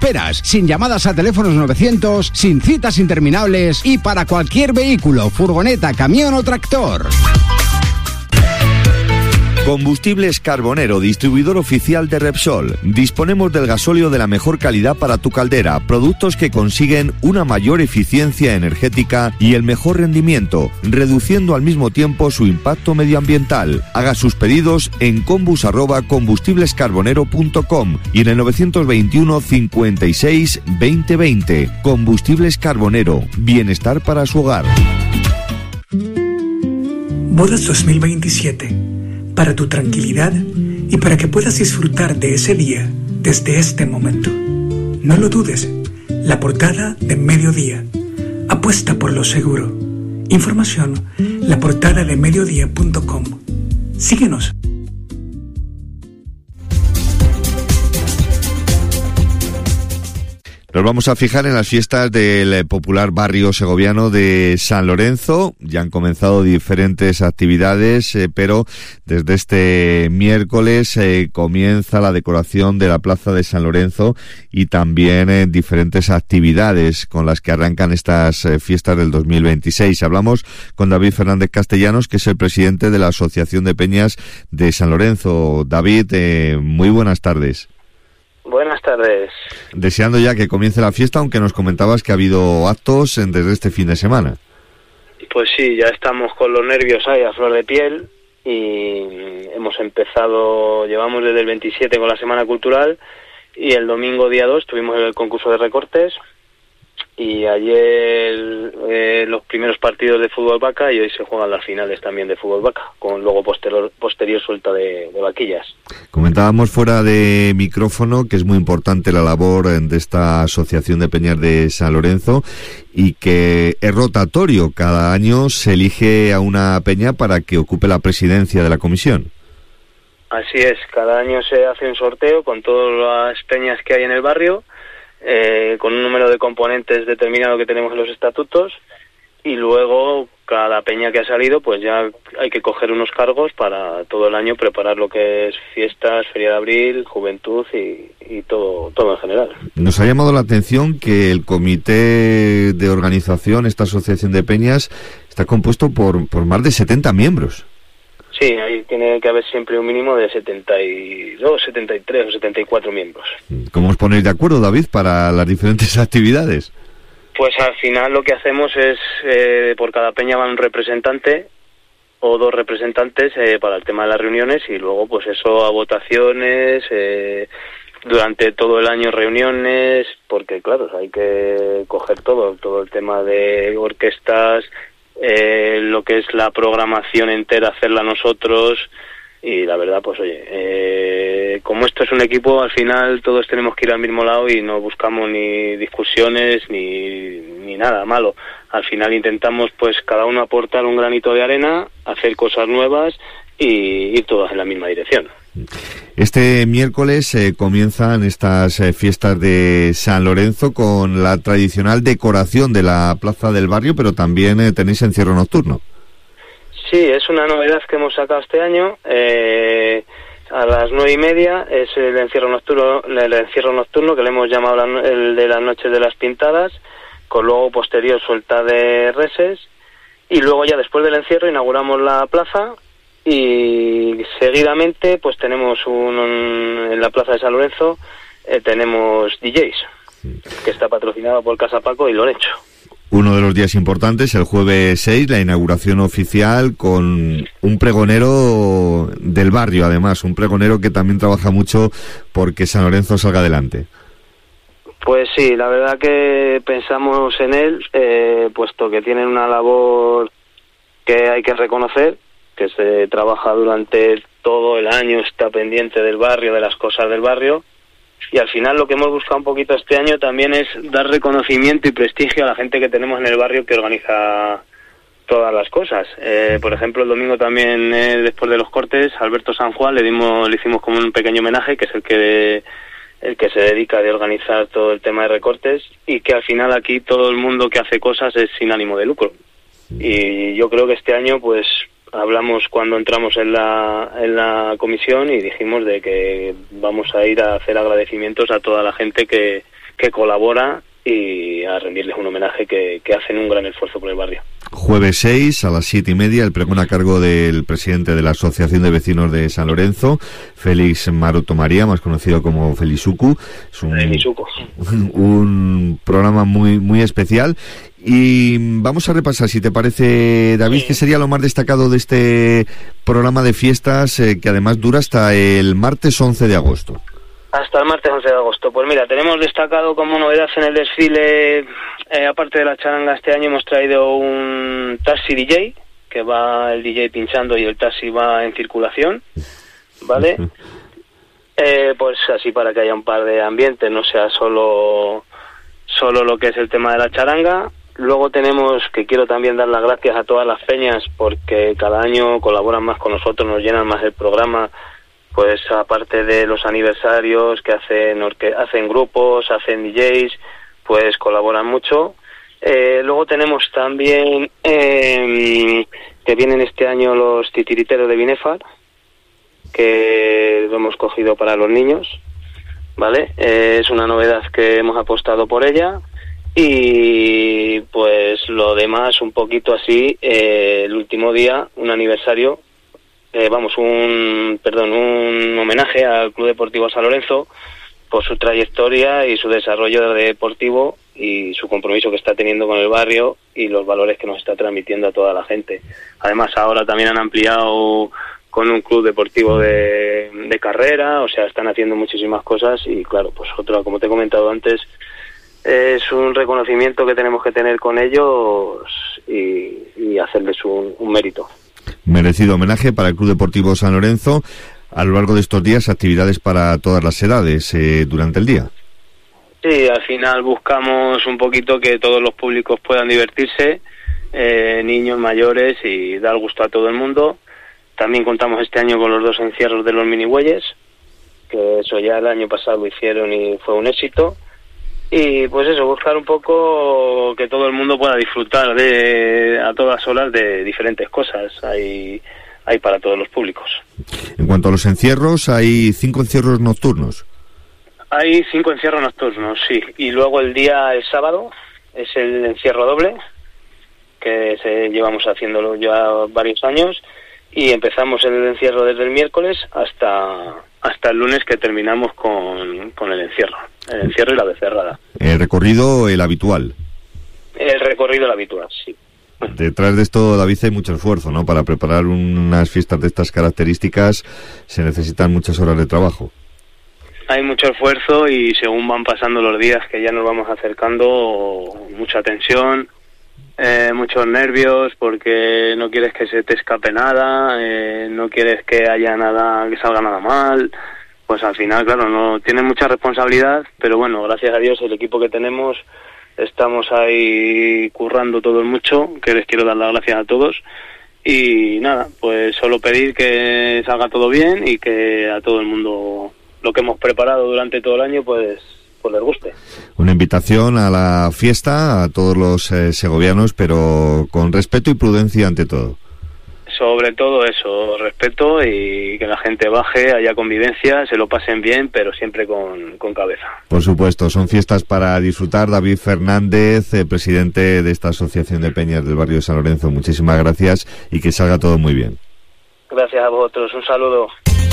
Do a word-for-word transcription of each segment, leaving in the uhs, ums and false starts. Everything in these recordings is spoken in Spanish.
esperas, sin llamadas a teléfonos novecientos, sin citas interminables y para cualquier vehículo, furgoneta, camión o tractor. Combustibles Carbonero, distribuidor oficial de Repsol. Disponemos del gasóleo de la mejor calidad para tu caldera, productos que consiguen una mayor eficiencia energética y el mejor rendimiento, reduciendo al mismo tiempo su impacto medioambiental. Haga sus pedidos en combus arroba combustiblescarbonero punto com y en el novecientos veintiuno cincuenta y seis veinte veinte. Combustibles Carbonero, bienestar para su hogar. Bodas dos mil veintisiete. Para tu tranquilidad y para que puedas disfrutar de ese día desde este momento. No lo dudes, la portada de Mediodía. Apuesta por lo seguro. Información, la portada de mediodía punto com. Síguenos. Nos vamos a fijar en las fiestas del popular barrio segoviano de San Lorenzo. Ya han comenzado diferentes actividades, eh, pero desde este miércoles eh, comienza la decoración de la plaza de San Lorenzo y también eh, diferentes actividades con las que arrancan estas eh, fiestas del dos mil veintiséis. Hablamos con David Fernández Castellanos, que es el presidente de la Asociación de Peñas de San Lorenzo. David, eh, muy buenas tardes. Buenas tardes. Deseando ya que comience la fiesta, aunque nos comentabas que ha habido actos desde este fin de semana. Pues sí, ya estamos con los nervios ahí a flor de piel y hemos empezado, llevamos desde el veintisiete con la Semana Cultural y el domingo día dos tuvimos el concurso de recortes y ayer eh, los primeros partidos de fútbol vaca y hoy se juegan las finales también de fútbol vaca, con luego posterior, posterior suelta de, de vaquillas. Comentábamos fuera de micrófono que es muy importante la labor de esta Asociación de Peñas de San Lorenzo y que es rotatorio, cada año se elige a una peña para que ocupe la presidencia de la comisión. Así es, cada año se hace un sorteo con todas las peñas que hay en el barrio, Eh, con un número de componentes determinado que tenemos en los estatutos y luego cada peña que ha salido pues ya hay que coger unos cargos para todo el año preparar lo que es fiestas, Feria de Abril, Juventud y, y todo, todo en general. Nos ha llamado la atención que el comité de organización, esta asociación de peñas, está compuesto por, por más de setenta miembros. Sí, ahí tiene que haber siempre un mínimo de setenta y dos, setenta y tres o setenta y cuatro miembros. ¿Cómo os ponéis de acuerdo, David, para las diferentes actividades? Pues al final lo que hacemos es, eh, por cada peña va un representante o dos representantes eh, para el tema de las reuniones y luego pues eso a votaciones, eh, durante todo el año reuniones, porque claro, hay que coger todo, todo el tema de orquestas, Eh, lo que es la programación entera, hacerla nosotros y la verdad pues oye, eh, como esto es un equipo, al final todos tenemos que ir al mismo lado y no buscamos ni discusiones ni, ni nada malo. Al final intentamos pues cada uno aportar un granito de arena, hacer cosas nuevas y ir todos en la misma dirección. Este miércoles eh, comienzan estas eh, fiestas de San Lorenzo con la tradicional decoración de la plaza del barrio, pero también eh, tenéis encierro nocturno. Sí, es una novedad que hemos sacado este año. Eh, a las nueve y media es el encierro nocturno, el encierro nocturno que le hemos llamado la, el de las noches de las pintadas, con luego posterior suelta de reses y luego ya después del encierro inauguramos la plaza. Y seguidamente pues tenemos un, un en la plaza de San Lorenzo eh, tenemos D Js que está patrocinado por Casa Paco y lo han hecho. Uno de los días importantes, el jueves seis, la inauguración oficial con un pregonero del barrio, además, un pregonero que también trabaja mucho porque San Lorenzo salga adelante. Pues sí, la verdad que pensamos en él, eh, puesto que tienen una labor que hay que reconocer, que se trabaja durante todo el año, está pendiente del barrio, de las cosas del barrio, y al final lo que hemos buscado un poquito este año también es dar reconocimiento y prestigio a la gente que tenemos en el barrio que organiza todas las cosas. Eh, por ejemplo, el domingo también, eh, después de los cortes, Alberto San Juan le dimos, le hicimos como un pequeño homenaje, que es el que el que se dedica a organizar todo el tema de recortes, y que al final aquí todo el mundo que hace cosas es sin ánimo de lucro. Y yo creo que este año pues hablamos cuando entramos en la en la comisión y dijimos de que vamos a ir a hacer agradecimientos a toda la gente que, que colabora y a rendirles un homenaje que, que hacen un gran esfuerzo por el barrio. Jueves seis a las siete y media, el pregón a cargo del presidente de la Asociación de Vecinos de San Lorenzo, Félix Maroto María, más conocido como Felisucu. Es un, un, un programa muy, muy especial. Y vamos a repasar, si te parece, David, sí. ¿Qué sería lo más destacado de este programa de fiestas, eh, que además dura hasta el martes once de agosto? Hasta el martes once de agosto. Pues mira, tenemos destacado como novedad en el desfile, eh, aparte de la charanga, este año hemos traído un taxi D J, que va el D J pinchando y el taxi va en circulación, ¿vale? eh, pues así para que haya un par de ambientes, no sea solo, solo lo que es el tema de la charanga. Luego tenemos, que quiero también dar las gracias a todas las peñas, porque cada año colaboran más con nosotros, nos llenan más el programa. Pues aparte de los aniversarios que hacen orque- hacen grupos, hacen D Js, pues colaboran mucho. Eh, luego tenemos también eh, que vienen este año los titiriteros de Binefar, que lo hemos cogido para los niños, ¿vale? Eh, es una novedad que hemos apostado por ella. Y pues lo demás un poquito así, eh, el último día, un aniversario, Eh, vamos, un perdón, un homenaje al Club Deportivo San Lorenzo por su trayectoria y su desarrollo deportivo y su compromiso que está teniendo con el barrio y los valores que nos está transmitiendo a toda la gente. Además, ahora también han ampliado con un club deportivo de, de carrera, o sea, están haciendo muchísimas cosas y claro, pues otro, como te he comentado antes, es un reconocimiento que tenemos que tener con ellos y, y hacerles un, un mérito. Merecido homenaje para el Club Deportivo San Lorenzo. A lo largo de estos días, actividades para todas las edades eh, durante el día. Sí, al final buscamos un poquito que todos los públicos puedan divertirse, eh, niños, mayores, y dar gusto a todo el mundo. También contamos este año con los dos encierros de los minibueyes, que eso ya el año pasado lo hicieron y fue un éxito. Y pues eso, buscar un poco que todo el mundo pueda disfrutar de a todas horas de diferentes cosas. Hay, hay para todos los públicos. En cuanto a los encierros, hay cinco encierros nocturnos. Hay cinco encierros nocturnos, sí. Y luego el día, el sábado, es el encierro doble, que se llevamos haciéndolo ya varios años. Y empezamos el encierro desde el miércoles hasta hasta el lunes, que terminamos con, con el encierro. El encierro y la becerrada. El recorrido, el habitual. El recorrido, el habitual, sí. Detrás de esto, David, hay mucho esfuerzo, ¿no? Para preparar unas fiestas de estas características se necesitan muchas horas de trabajo. Hay mucho esfuerzo y según van pasando los días que ya nos vamos acercando, mucha tensión, eh, muchos nervios, porque no quieres que se te escape nada, eh, no quieres que haya nada, que salga nada mal. Pues al final, claro, no tiene mucha responsabilidad, pero bueno, gracias a Dios el equipo que tenemos, estamos ahí currando todos mucho, que les quiero dar las gracias a todos. Y nada, pues solo pedir que salga todo bien y que a todo el mundo lo que hemos preparado durante todo el año, pues, pues les guste. Una invitación a la fiesta a todos los eh, segovianos, pero con respeto y prudencia ante todo. Sobre todo eso, respeto y que la gente baje, haya convivencia, se lo pasen bien, pero siempre con, con cabeza. Por supuesto, son fiestas para disfrutar. David Fernández, eh, presidente de esta Asociación de Peñas del barrio de San Lorenzo, muchísimas gracias y que salga todo muy bien. Gracias a vosotros, un saludo.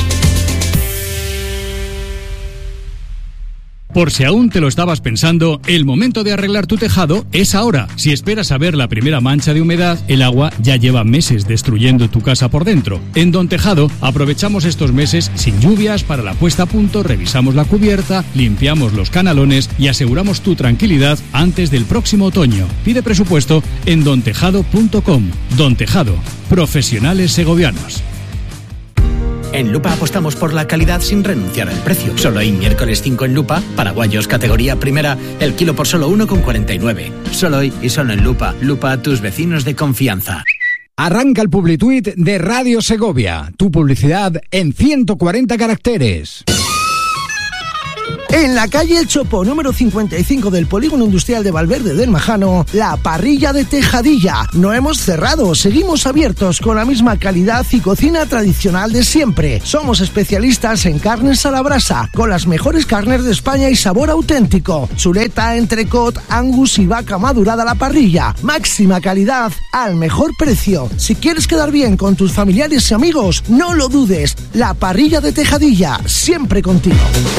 Por si aún te lo estabas pensando, el momento de arreglar tu tejado es ahora. Si esperas a ver la primera mancha de humedad, el agua ya lleva meses destruyendo tu casa por dentro. En Don Tejado aprovechamos estos meses sin lluvias para la puesta a punto, revisamos la cubierta, limpiamos los canalones y aseguramos tu tranquilidad antes del próximo otoño. Pide presupuesto en don tejado punto com. Don Tejado, profesionales segovianos. En Lupa apostamos por la calidad sin renunciar al precio. Solo hay miércoles cinco en Lupa, paraguayos categoría primera, el kilo por solo uno con cuarenta y nueve. Solo hoy y solo en Lupa. Lupa, tus vecinos de confianza. Arranca el Publituit de Radio Segovia. Tu publicidad en ciento cuarenta caracteres. En la calle El Chopo, número cincuenta y cinco del Polígono Industrial de Valverde del Majano, la parrilla de Tejadilla. No hemos cerrado, seguimos abiertos con la misma calidad y cocina tradicional de siempre. Somos especialistas en carnes a la brasa, con las mejores carnes de España y sabor auténtico. Chuleta, entrecot, angus y vaca madurada a la parrilla. Máxima calidad al mejor precio. Si quieres quedar bien con tus familiares y amigos, no lo dudes. La parrilla de Tejadilla, siempre contigo.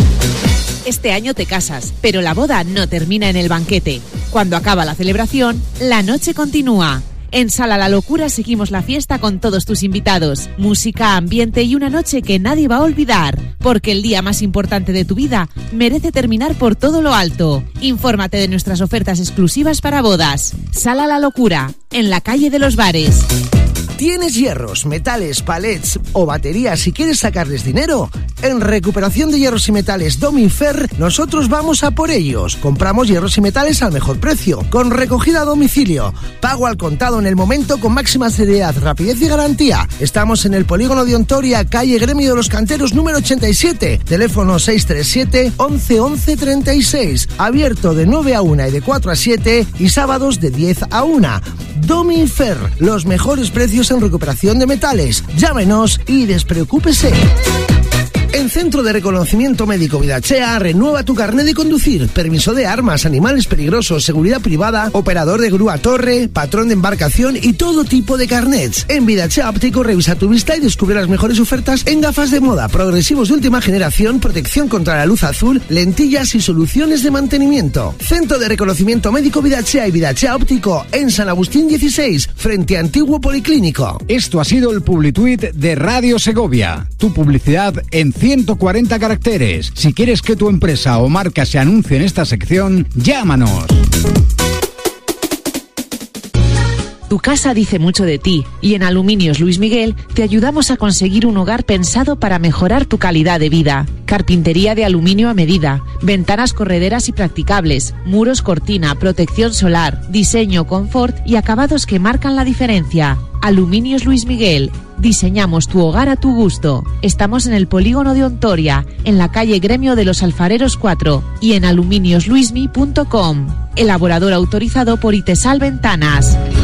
Este año te casas, pero la boda no termina en el banquete. Cuando acaba la celebración, la noche continúa. En Sala La Locura seguimos la fiesta con todos tus invitados. Música, ambiente y una noche que nadie va a olvidar. Porque el día más importante de tu vida merece terminar por todo lo alto. Infórmate de nuestras ofertas exclusivas para bodas. Sala La Locura, en la calle de los Bares. ¿Tienes hierros, metales, palets o baterías y quieres sacarles dinero? En Recuperación de Hierros y Metales Domifer, nosotros vamos a por ellos. Compramos hierros y metales al mejor precio, con recogida a domicilio, pago al contado en el momento con máxima seriedad, rapidez y garantía. Estamos en el Polígono de Ontoria, calle Gremio de los Canteros número ochenta y siete, teléfono seis tres siete, once, once, treinta y seis, abierto de nueve a una y de cuatro a siete y sábados de diez a una. Domifer, los mejores precios en recuperación de metales. Llámenos y despreocúpese. En Centro de Reconocimiento Médico Vidachea, renueva tu carnet de conducir, permiso de armas, animales peligrosos, seguridad privada, operador de grúa torre, patrón de embarcación y todo tipo de carnets. En Vidachea Óptico revisa tu vista y descubre las mejores ofertas en gafas de moda, progresivos de última generación, protección contra la luz azul, lentillas y soluciones de mantenimiento. Centro de Reconocimiento Médico Vidachea y Vidachea Óptico en San Agustín dieciséis, frente a Antiguo Policlínico. Esto ha sido el Publituit de Radio Segovia. Tu publicidad en ciento cuarenta caracteres. Si quieres que tu empresa o marca se anuncie en esta sección, llámanos. Tu casa dice mucho de ti y en Aluminios Luis Miguel te ayudamos a conseguir un hogar pensado para mejorar tu calidad de vida. Carpintería de aluminio a medida, ventanas correderas y practicables, muros cortina, protección solar, diseño, confort y acabados que marcan la diferencia. Aluminios Luis Miguel. Diseñamos tu hogar a tu gusto. Estamos en el Polígono de Ontoria, en la calle Gremio de los Alfareros cuatro y en aluminios luismi punto com. Elaborador autorizado por Itesal Ventanas.